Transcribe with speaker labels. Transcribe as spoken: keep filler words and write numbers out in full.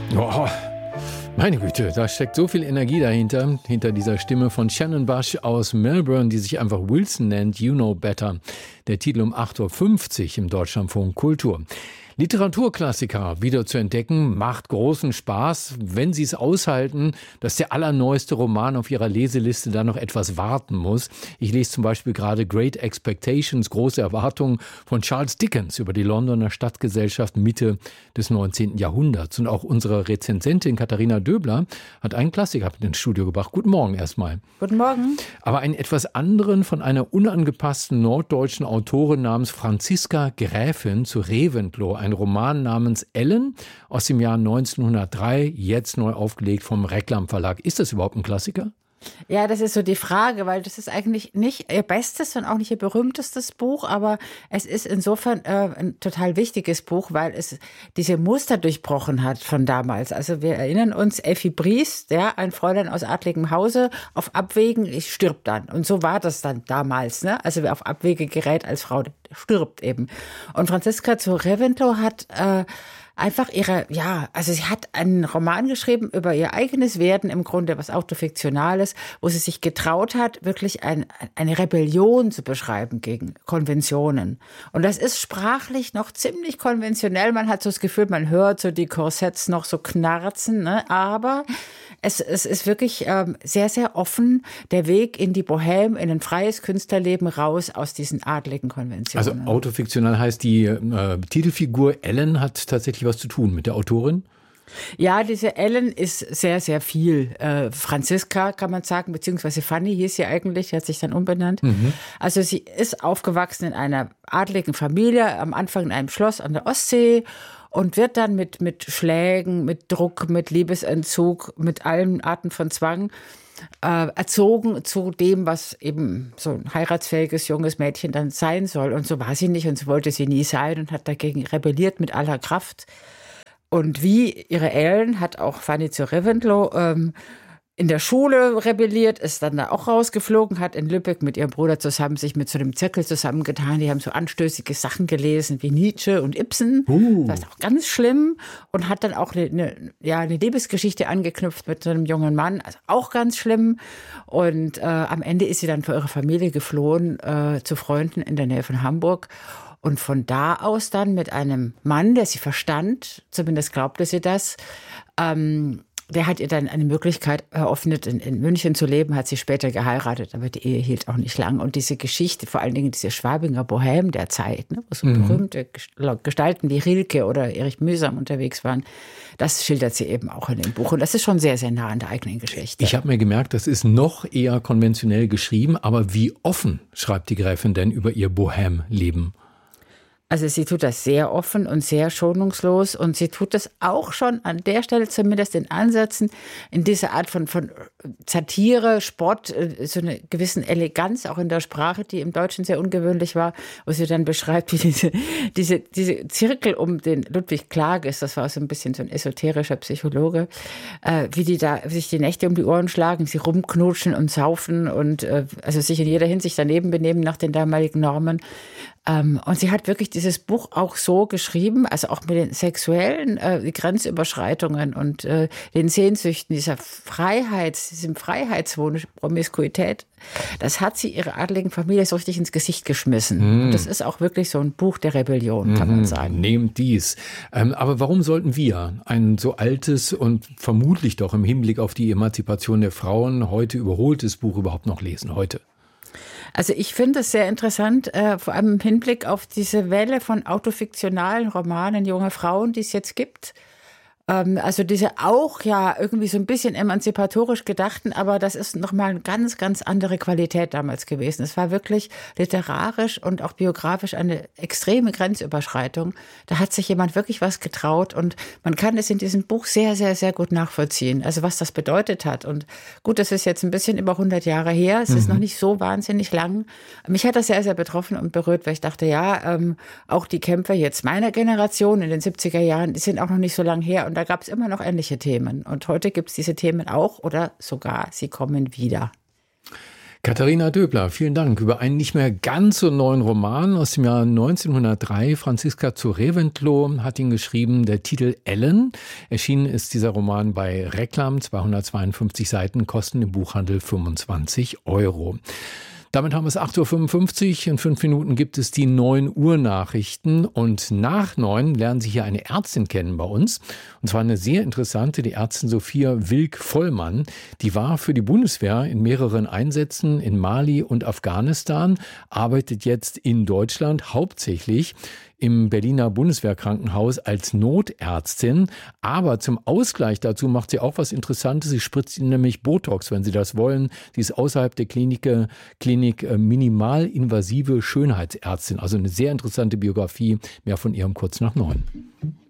Speaker 1: Oh, meine Güte, da steckt so viel Energie dahinter, hinter dieser Stimme von Shannon Bush aus Melbourne, die sich einfach Wilson nennt, You Know Better. Der Titel um acht Uhr fünfzig im Deutschlandfunk Kultur. Literaturklassiker wieder zu entdecken, macht großen Spaß, wenn Sie es aushalten, dass der allerneueste Roman auf Ihrer Leseliste da noch etwas warten muss. Ich lese zum Beispiel gerade Great Expectations, große Erwartungen von Charles Dickens über die Londoner Stadtgesellschaft Mitte des neunzehnten Jahrhunderts. Und auch unsere Rezensentin Katharina Döbler hat einen Klassiker mit ins Studio gebracht. Guten Morgen erstmal.
Speaker 2: Guten Morgen.
Speaker 1: Aber einen etwas anderen von einer unangepassten norddeutschen Autorin namens Franziska Gräfin zu Reventlow. Ein Roman namens Ellen aus dem Jahr neunzehnhundertdrei, jetzt neu aufgelegt vom Reklam Verlag. Ist das überhaupt ein Klassiker?
Speaker 2: Ja, das ist so die Frage, weil das ist eigentlich nicht ihr bestes und auch nicht ihr berühmtestes Buch, aber es ist insofern äh, ein total wichtiges Buch, weil es diese Muster durchbrochen hat von damals. Also wir erinnern uns, Effi Briest, ja, ein Fräulein aus adligem Hause, auf Abwägen, ich stirbt dann. Und so war das dann damals, ne? Also wer auf Abwege gerät als Frau, stirbt eben. Und Franziska zu Reventlow hat äh, einfach ihre, ja, also sie hat einen Roman geschrieben über ihr eigenes Werden, im Grunde was Autofiktionales, wo sie sich getraut hat, wirklich ein, eine Rebellion zu beschreiben gegen Konventionen. Und das ist sprachlich noch ziemlich konventionell. Man hat so das Gefühl, man hört so die Korsetts noch so knarzen, ne? Aber es, es ist wirklich ähm, sehr, sehr offen der Weg in die Bohème, in ein freies Künstlerleben raus aus diesen adligen Konventionen.
Speaker 1: Also autofiktional heißt, die äh, Titelfigur Ellen hat tatsächlich was zu tun mit der Autorin?
Speaker 2: Ja, diese Ellen ist sehr, sehr viel. Äh, Franziska kann man sagen, beziehungsweise Fanny hieß sie eigentlich, die hat sich dann umbenannt. Mhm. Also sie ist aufgewachsen in einer adligen Familie, am Anfang in einem Schloss an der Ostsee und wird dann mit, mit Schlägen, mit Druck, mit Liebesentzug, mit allen Arten von Zwang äh, erzogen zu dem, was eben so ein heiratsfähiges junges Mädchen dann sein soll. Und so war sie nicht und so wollte sie nie sein und hat dagegen rebelliert mit aller Kraft. Und wie ihre Ellen hat auch Fanny zu Reventlow ähm, in der Schule rebelliert, ist dann da auch rausgeflogen, hat in Lübeck mit ihrem Bruder zusammen sich mit so einem Zirkel zusammengetan. Die haben so anstößige Sachen gelesen wie Nietzsche und Ibsen. Uh. Das ist auch ganz schlimm. Und hat dann auch eine, eine, ja, eine Liebesgeschichte angeknüpft mit so einem jungen Mann. Also auch ganz schlimm. Und äh, am Ende ist sie dann vor ihrer Familie geflohen äh, zu Freunden in der Nähe von Hamburg. Und von da aus dann mit einem Mann, der sie verstand, zumindest glaubte sie das, ähm, der hat ihr dann eine Möglichkeit eröffnet, in, in München zu leben, hat sie später geheiratet, aber die Ehe hielt auch nicht lang. Und diese Geschichte, vor allen Dingen diese Schwabinger Bohème der Zeit, ne, wo so mhm. berühmte Gestalten wie Rilke oder Erich Mühsam unterwegs waren, das schildert sie eben auch in dem Buch. Und das ist schon sehr, sehr nah an der eigenen Geschichte.
Speaker 1: Ich habe mir gemerkt, das ist noch eher konventionell geschrieben, aber wie offen schreibt die Gräfin denn über ihr Bohème-Leben?
Speaker 2: Also sie tut das sehr offen und sehr schonungslos und sie tut das auch schon an der Stelle zumindest in Ansätzen in dieser Art von, von Satire, Spott, so eine gewissen Eleganz auch in der Sprache, die im Deutschen sehr ungewöhnlich war, wo sie dann beschreibt, wie diese, diese, diese Zirkel um den Ludwig Klages, das war so ein bisschen so ein esoterischer Psychologe, äh, wie die da sich die Nächte um die Ohren schlagen, sie rumknutschen und saufen und äh, also sich in jeder Hinsicht daneben benehmen nach den damaligen Normen. Ähm, und sie hat wirklich dieses Buch auch so geschrieben, also auch mit den sexuellen äh, Grenzüberschreitungen und äh, den Sehnsüchten, dieser Freiheit, diesem Freiheitswunsch, Promiskuität, das hat sie ihrer adligen Familie so richtig ins Gesicht geschmissen. Mm. Und das ist auch wirklich so ein Buch der Rebellion, kann mm, man sagen.
Speaker 1: Nehmt dies. Ähm, aber warum sollten wir ein so altes und vermutlich doch im Hinblick auf die Emanzipation der Frauen heute überholtes Buch überhaupt noch lesen, heute?
Speaker 2: Also ich finde es sehr interessant, äh, vor allem im Hinblick auf diese Welle von autofiktionalen Romanen junger Frauen, die es jetzt gibt. Also diese auch ja irgendwie so ein bisschen emanzipatorisch gedachten, aber das ist nochmal eine ganz, ganz andere Qualität damals gewesen. Es war wirklich literarisch und auch biografisch eine extreme Grenzüberschreitung. Da hat sich jemand wirklich was getraut und man kann es in diesem Buch sehr, sehr, sehr gut nachvollziehen. Also was das bedeutet hat. Und gut, das ist jetzt ein bisschen über hundert Jahre her. Es mhm. ist noch nicht so wahnsinnig lang. Mich hat das sehr, sehr betroffen und berührt, weil ich dachte, ja, ähm, auch die Kämpfe jetzt meiner Generation in den siebziger Jahren, die sind auch noch nicht so lang her und da gab es immer noch ähnliche Themen. Und heute gibt es diese Themen auch oder sogar sie kommen wieder.
Speaker 1: Katharina Döbler, vielen Dank über einen nicht mehr ganz so neuen Roman aus dem Jahr neunzehnhundertdrei. Franziska zu Reventlow hat ihn geschrieben. Der Titel Ellen. Erschienen ist dieser Roman bei Reklam, zweihundertzweiundfünfzig Seiten, kosten im Buchhandel fünfundzwanzig Euro. Damit haben wir es acht Uhr fünfundfünfzig. In fünf Minuten gibt es die neun Uhr Nachrichten. Und nach neun lernen Sie hier eine Ärztin kennen bei uns. Und zwar eine sehr interessante, die Ärztin Sophia Wilk-Vollmann. Die war für die Bundeswehr in mehreren Einsätzen in Mali und Afghanistan, arbeitet jetzt in Deutschland hauptsächlich im Berliner Bundeswehrkrankenhaus als Notärztin. Aber zum Ausgleich dazu macht sie auch was Interessantes. Sie spritzt Ihnen nämlich Botox, wenn Sie das wollen. Sie ist außerhalb der Klinik, Klinik minimalinvasive Schönheitsärztin. Also eine sehr interessante Biografie. Mehr von ihrem kurz nach neun.